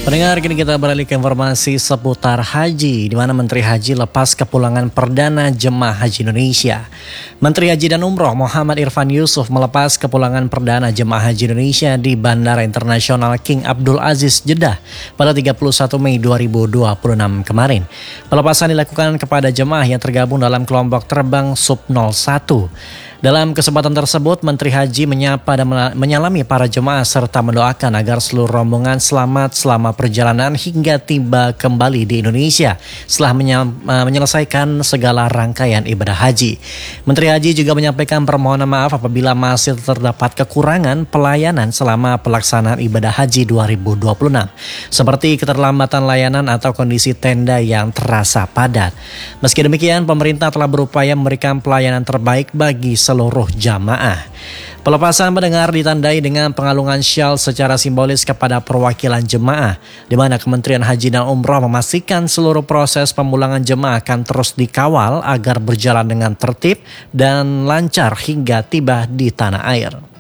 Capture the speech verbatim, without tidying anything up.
Pendengar, kini kita beralih ke informasi seputar haji, di mana Menteri Haji lepas kepulangan perdana jemaah haji Indonesia. Menteri Haji dan Umroh Muhammad Irfan Yusuf melepas kepulangan perdana jemaah haji Indonesia di Bandara Internasional King Abdul Aziz Jeddah pada tiga puluh satu Mei dua ribu dua puluh enam kemarin. Pelepasan dilakukan kepada jemaah yang tergabung dalam kelompok terbang Sub nol satu. Dalam kesempatan tersebut, Menteri Haji menyapa dan menyalami para jemaah serta mendoakan agar seluruh rombongan selamat selama perjalanan hingga tiba kembali di Indonesia setelah menyelesaikan segala rangkaian ibadah haji. Menteri Haji juga menyampaikan permohonan maaf apabila masih terdapat kekurangan pelayanan selama pelaksanaan ibadah haji dua ribu dua puluh enam, seperti keterlambatan layanan atau kondisi tenda yang terasa padat. Meski demikian, pemerintah telah berupaya memberikan pelayanan terbaik bagi seluruh jamaah. Pelepasan pendengar ditandai dengan pengalungan syal secara simbolis kepada perwakilan jemaah, di mana Kementerian Haji dan Umroh memastikan seluruh proses pemulangan jemaah akan terus dikawal agar berjalan dengan tertib dan lancar hingga tiba di tanah air.